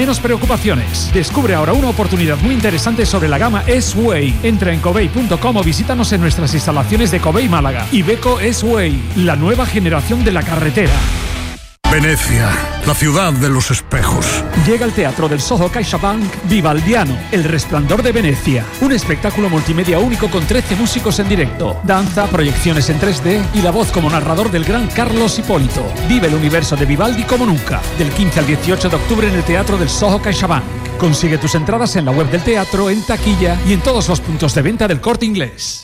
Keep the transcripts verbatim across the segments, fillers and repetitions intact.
Menos preocupaciones. Descubre ahora una oportunidad muy interesante sobre la gama S-Way. Entra en covey punto com o visítanos en nuestras instalaciones de Covey Málaga. Iveco S-Way, la nueva generación de la carretera. Venecia, la ciudad de los espejos. Llega al Teatro del Soho CaixaBank Vivaldiano, El Resplandor de Venecia. Un espectáculo multimedia único con trece músicos en directo, danza, proyecciones en tres D y la voz como narrador del gran Carlos Hipólito. Vive el universo de Vivaldi como nunca. Del quince al dieciocho de octubre en el Teatro del Soho CaixaBank. Consigue tus entradas en la web del teatro, en taquilla y en todos los puntos de venta del Corte Inglés.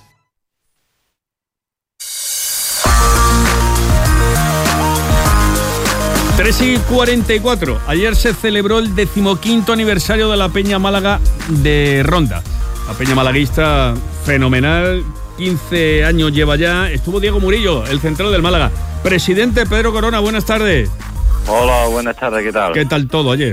tres y cuarenta y cuatro. Ayer se celebró el decimoquinto aniversario de la Peña Málaga de Ronda. La Peña malaguista fenomenal, quince años lleva ya. Estuvo Diego Murillo, el central del Málaga. Presidente Pedro Corona, buenas tardes. Hola, buenas tardes, ¿qué tal? ¿Qué tal todo ayer?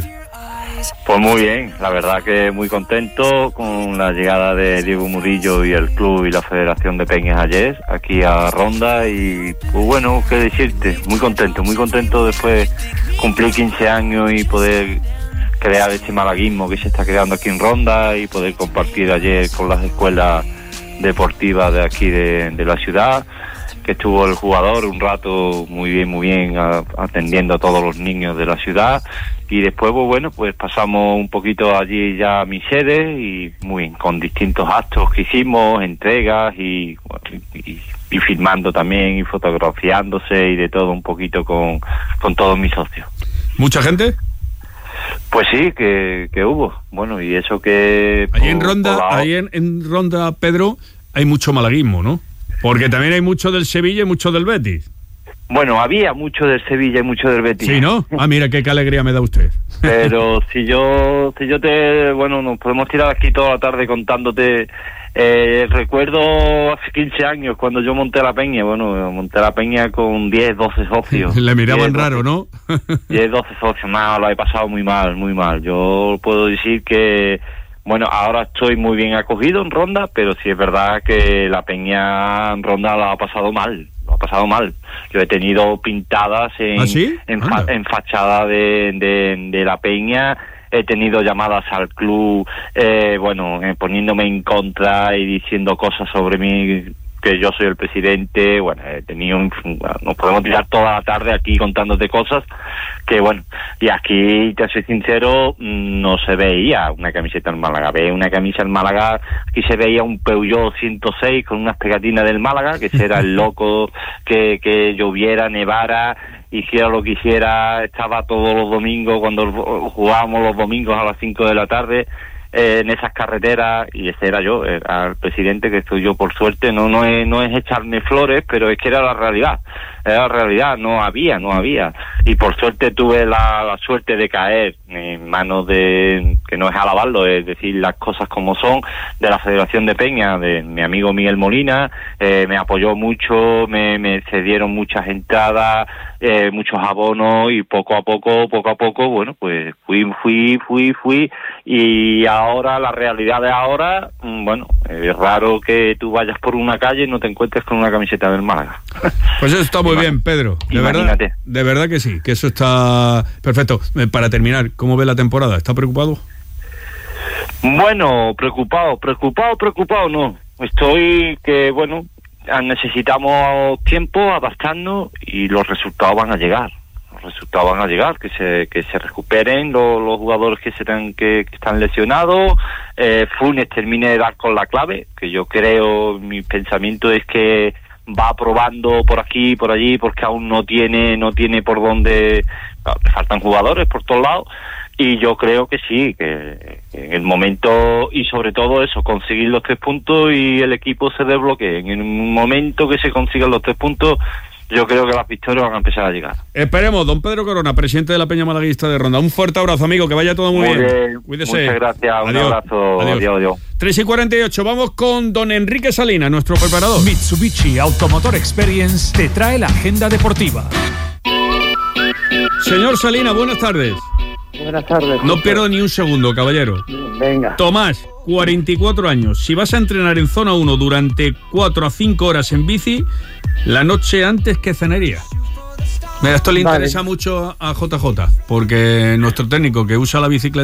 Pues muy bien, la verdad que muy contento con la llegada de Diego Murillo y el club y la Federación de Peñas ayer aquí a Ronda y pues bueno, qué decirte, muy contento, muy contento después de cumplir quince años y poder crear este malaguismo que se está creando aquí en Ronda y poder compartir ayer con las escuelas deportivas de aquí de, de la ciudad, que estuvo el jugador un rato muy bien, muy bien a, atendiendo a todos los niños de la ciudad. Y después, pues bueno, pues pasamos un poquito allí ya a mi sede y muy bien, con distintos actos que hicimos, entregas y, y, y filmando también y fotografiándose y de todo un poquito con, con todos mis socios. ¿Mucha gente? Pues sí, que, que hubo. Bueno, y eso que... Ahí en Ronda, la... ahí en, en Ronda, Pedro, hay mucho malaguismo, ¿no? Porque también hay mucho del Sevilla y mucho del Betis. Bueno, había mucho del Sevilla y mucho del Betis. Sí, ¿no? Ah, mira, qué, qué alegría me da usted. Pero si yo si yo te... Bueno, nos podemos tirar aquí toda la tarde contándote... Eh, recuerdo hace quince años cuando yo monté la peña. Bueno, monté la peña con diez, doce socios. Le miraban diez, raro, ¿no? diez, doce socios. No, lo he pasado muy mal, muy mal. Yo puedo decir que... Bueno, ahora estoy muy bien acogido en Ronda, pero sí es verdad que la peña en Ronda la ha pasado mal, lo ha pasado mal. Yo he tenido pintadas en, ¿Ah, sí? en, fa, en fachada de, de, de la peña, he tenido llamadas al club, eh, bueno, eh, poniéndome en contra y diciendo cosas sobre mí, que yo soy el presidente. Bueno, he tenido un, nos podemos tirar toda la tarde aquí contándote cosas que bueno, y aquí te soy sincero, no se veía una camiseta en Málaga, veía una camisa en Málaga, aquí se veía un Peugeot ciento seis con unas pegatinas del Málaga, que ese era el loco, que, que lloviera, nevara, hiciera lo que hiciera, estaba todos los domingos, cuando jugábamos los domingos a las cinco de la tarde, Eh, en esas carreteras, y ese era yo, era el presidente, que estoy yo por suerte, no no es, no es echarme flores, pero es que era la realidad, era la realidad, no había, no había, y por suerte tuve la, la suerte de caer en manos de, que no es alabarlo, es decir las cosas como son, de la Federación de Peña, de mi amigo Miguel Molina, eh, me apoyó mucho, me, me cedieron muchas entradas, eh, muchos abonos, y poco a poco, poco a poco, bueno, pues fui, fui, fui, fui, y ahora, la realidad de ahora, bueno, es raro que tú vayas por una calle y no te encuentres con una camiseta del Málaga. Pues eso está muy bien, Pedro. De Imagínate. verdad, de verdad que sí, que eso está perfecto. Para terminar, ¿cómo ve la temporada? ¿Está preocupado? Bueno, preocupado, preocupado, preocupado no. Estoy que, bueno, necesitamos tiempo, adaptarnos y los resultados van a llegar. Los resultados van a llegar, que se que se recuperen los, los jugadores que se están, que, que están lesionados, eh, Funes termine de dar con la clave, que yo creo, mi pensamiento es que va probando por aquí y por allí, porque aún no tiene no tiene por dónde, claro, le faltan jugadores por todos lados, y yo creo que sí, que, que en el momento, y sobre todo eso, conseguir los tres puntos y el equipo se desbloquee. En el momento que se consigan los tres puntos, yo creo que las victorias van a empezar a llegar. Esperemos. Don Pedro Corona, presidente de la Peña Malaguista de Ronda. Un fuerte abrazo, amigo, que vaya todo muy, muy bien. bien. Cuídese. Muchas gracias, un adiós. abrazo. Adiós. Adiós, adiós. tres y cuarenta y ocho, vamos con don Enrique Salinas, nuestro preparador. Mitsubishi Automotor Experience te trae la agenda deportiva. Señor Salinas, buenas tardes. Buenas tardes. No pierdo ni un segundo, caballero. Venga. Tomás, cuarenta y cuatro años. Si vas a entrenar en zona uno durante cuatro a cinco horas en bici, la noche antes, ¿qué cenaría? Mira, esto le Vale. interesa mucho a J J, porque nuestro técnico que usa la bicicleta